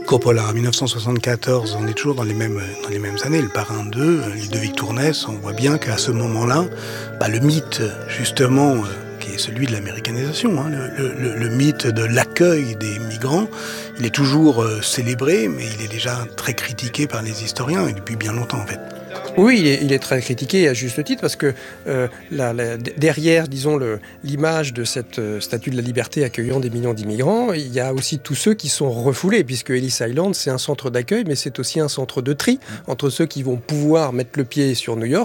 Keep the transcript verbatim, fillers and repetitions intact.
Coppola, mille neuf cent soixante-quatorze, on est toujours dans les mêmes, dans les mêmes années. Le Parrain deux, Ludovic Tournès, on voit bien qu'à ce moment-là, bah, le mythe, justement, euh, qui est celui de l'américanisation, hein, le, le, le mythe de l'accueil des migrants, il est toujours euh, célébré, mais il est déjà très critiqué par les historiens, et depuis bien longtemps en fait. Oui, il est, il est très critiqué à juste titre parce que euh, la, la, derrière, disons, le, l'image de cette euh, statue de la liberté accueillant des millions d'immigrants, il y a aussi tous ceux qui sont refoulés, puisque Ellis Island, c'est un centre d'accueil, mais c'est aussi un centre de tri entre ceux qui vont pouvoir mettre le pied sur New York